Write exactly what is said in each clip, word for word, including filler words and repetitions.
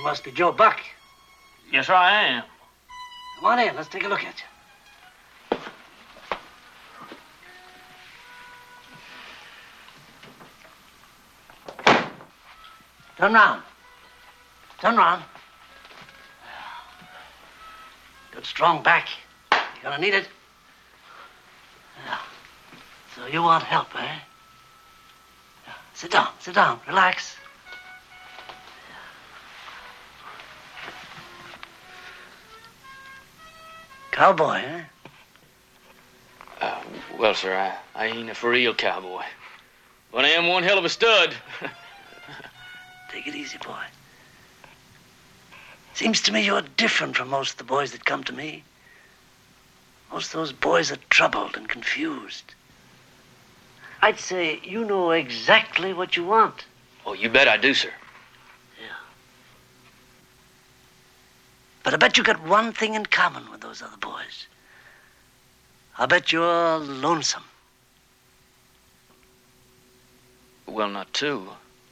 You must be Joe Buck. Yes, sir, I am. Come on in. Let's take a look at you. Turn round. Turn round. Good strong back. You're gonna need it. Yeah. So you want help, eh? Yeah. Sit down, sit down, relax. Cowboy, eh? Uh, well, sir, I, I ain't a for real cowboy. But I am one hell of a stud. Take it easy, boy. Seems to me you're different from most of the boys that come to me. Most of those boys are troubled and confused. I'd say you know exactly what you want. Oh, you bet I do, sir. Yeah. But I bet you got one thing in common with those other boys. I bet you're lonesome. Well, not too.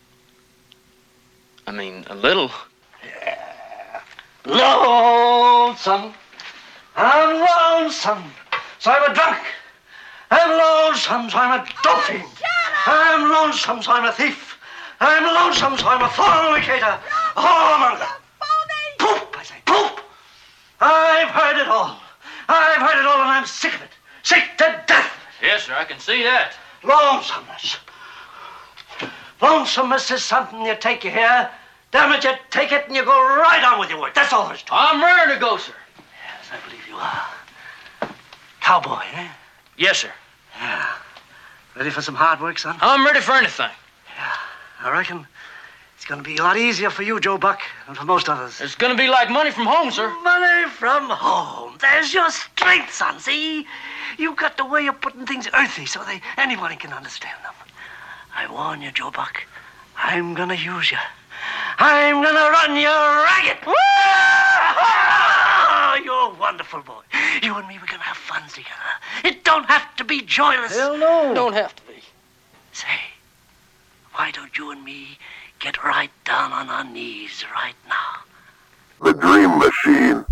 I mean, a little. Yeah. Lonesome. I'm lonesome. So I'm a drunk. I'm lonesome, so I'm a dope fiend. I'm lonesome, so I'm a thief. I'm lonesome, so I'm a fornicator. A whoremonger. Poop, I say, poop. I've heard it all. I've heard it all, and I'm sick of it. Sick to death. Yes, sir, I can see that. Lonesomeness. Lonesomeness is something you take, you hear? Damn it, you take it and you go right on with your work. That's all there is to it. I'm ready to go, sir. Yes, I believe you are. Cowboy, eh? Yes, sir. Yeah. Ready for some hard work, son? I'm ready for anything. Yeah. I reckon it's going to be a lot easier for you, Joe Buck, than for most others. It's going to be like money from home, sir. Money from home. There's your strength, son. See? You've got the way of putting things earthy so they anybody can understand them. I warn you, Joe Buck. I'm going to use you. I'm going to run you ragged. You're a wonderful boy. You and me, we're going to have fun together. It don't have to be joyless. Hell no. Don't have to be. Say, why don't you and me get right down on our knees right now? The Dream Machine.